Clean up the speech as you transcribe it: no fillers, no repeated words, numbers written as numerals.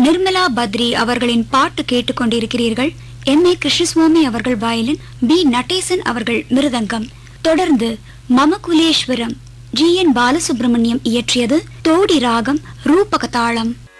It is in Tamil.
நிர்மலா பத்ரி அவர்களின் பாட்டு கேட்டுக்கொண்டிருக்கிறீர்கள். M.A. கிருஷ்ணசுவாமி அவர்கள் வயலின், B. நடேசன் அவர்கள் மிருதங்கம். தொடர்ந்து மமகுலேஸ்வரம் G.N. பாலசுப்ரமணியம் இயற்றியது தோடி ராகம் ரூபகதாளம்.